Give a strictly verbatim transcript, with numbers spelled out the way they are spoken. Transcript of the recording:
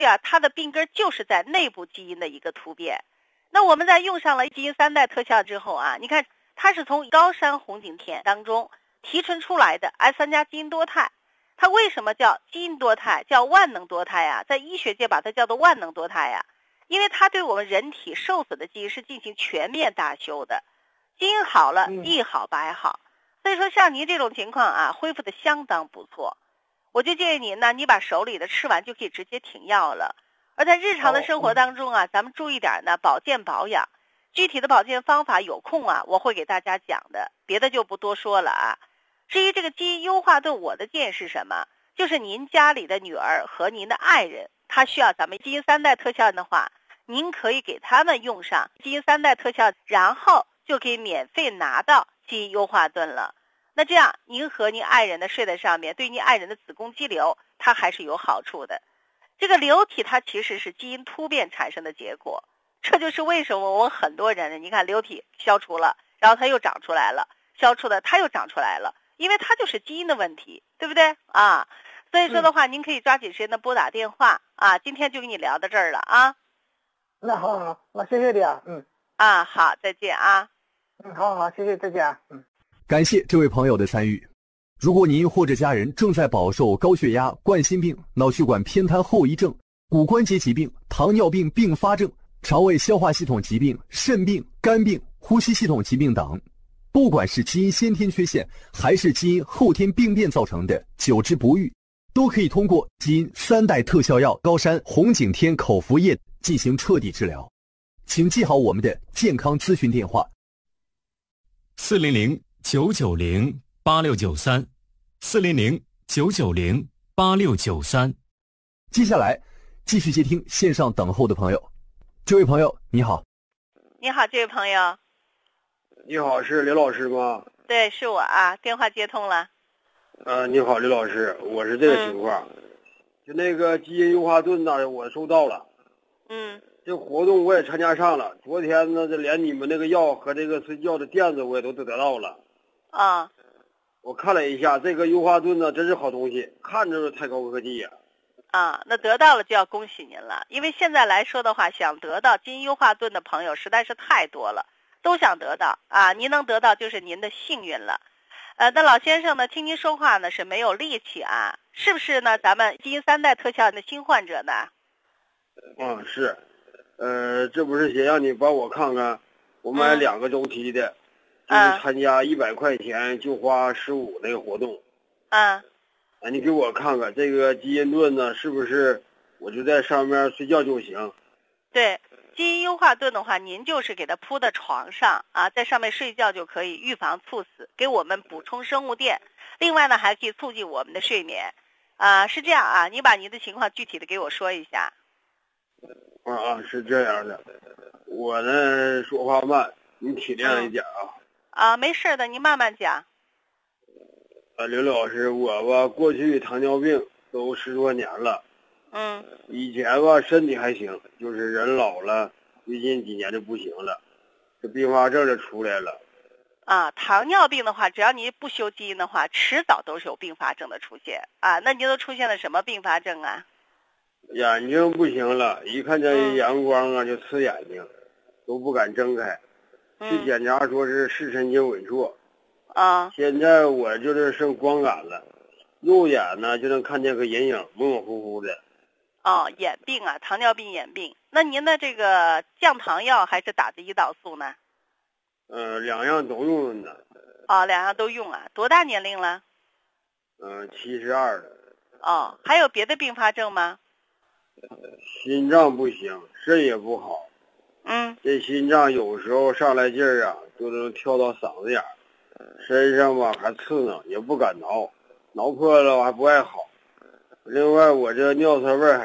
啊，它的病根就是在内部基因的一个突变。那我们在用上了基因三代特效之后啊，你看它是从高山红景天当中提纯出来的 S 三 加基因多肽。它为什么叫基因多肽，叫万能多肽啊？在医学界把它叫做万能多肽啊，因为它对我们人体受损的基因是进行全面大修的，基因好了，一好百好。所以说像您这种情况啊，恢复的相当不错。我就建议您呢，你把手里的吃完就可以直接停药了。而在日常的生活当中啊，咱们注意点呢，保健保养。具体的保健方法有空啊，我会给大家讲的，别的就不多说了啊。至于这个基因优化盾，我的建议是什么？就是您家里的女儿和您的爱人，他需要咱们基因三代特效的话，您可以给他们用上基因三代特效，然后就可以免费拿到基因优化盾了。那这样您和您爱人的睡在上面，对您爱人的子宫肌瘤它还是有好处的。这个瘤体它其实是基因突变产生的结果，这就是为什么我们很多人呢，你看瘤体消除了，然后它又长出来了，消除了它又长出来了，因为它就是基因的问题，对不对啊？所以说的话，嗯、您可以抓紧时间的拨打电话啊，今天就跟你聊到这儿了啊。 那好好，那谢谢你啊，嗯。 啊，好，再见啊。 嗯，好好，谢谢，再见啊，嗯。 感谢这位朋友的参与。如果您或者家人正在饱受高血压、冠心病、脑血管偏瘫后遗症、骨关节疾病、糖尿病并发症、肠胃消化系统疾病、肾病、肝病、呼吸系统疾病等，不管是基因先天缺陷还是基因后天病变造成的久治不愈，都可以通过基因三代特效药高山红景天口服液进行彻底治疗。请记好我们的健康咨询电话： 四零零九九零八六九三，四零零九九零八六九三。 接下来继续接听线上等候的朋友。这位朋友你好。 你好，这位朋友。 你好，是刘老师吗？ 对，是我啊，电话接通了。 呃，你好，刘老师，我是这个情况，嗯、就那个基因优化盾呢，我收到了。 嗯。 这活动我也参加上了，昨天呢，这连你们那个药和这个睡觉的垫子我也都得到了。 啊。 我看了一下，这个优化盾呢，真是好东西，看着太高科技呀。 啊，那得到了就要恭喜您了，因为现在来说的话，想得到基因优化盾的朋友实在是太多了，都想得到啊，您能得到就是您的幸运了。呃，那老先生呢，听您说话呢是没有力气啊，是不是呢？咱们基因三代特效的新患者呢？ 嗯，是，呃，这不是想让你帮我看看，我买两个周期的，嗯、就是参加一百块钱就花十五那个活动。 嗯。 啊，你给我看看这个基因盾呢，是不是我就在上面睡觉就行？ 对，基因优化盾的话，您就是给它铺在床上啊，在上面睡觉就可以预防猝死，给我们补充生物电。另外呢，还可以促进我们的睡眠。啊，是这样啊，你把您的情况具体的给我说一下。 啊啊，是这样的，我呢说话慢，你体谅一点啊。 嗯、啊，没事的，您慢慢讲。 啊，刘老师，我吧过去糖尿病都十多年了。 嗯。 以前吧身体还行，就是人老了，最近几年就不行了，这并发症就出来了。 啊，糖尿病的话，只要你不修基因的话，迟早都是有并发症的出现啊。那您都出现了什么并发症啊？ 眼睛不行了，一看见阳光啊、嗯、就刺眼睛，都不敢睁开。去检查说是视神经萎缩。 啊， 现在我就是剩光感了，右眼呢就能看见个阴影，模模糊糊的。 哦，眼病啊，糖尿病眼病。那您的这个降糖药还是打的胰岛素呢？ 嗯、呃，两样都用呢。 哦，两样都用啊。多大年龄了？ 嗯、呃，七十二了。 哦，还有别的并发症吗？ 心脏不行，肾也不好。 嗯。 这心脏有时候上来劲儿啊，就能跳到嗓子眼儿。身上吧还刺挠，也不敢挠，挠破了还不爱好。另外我这尿酸味还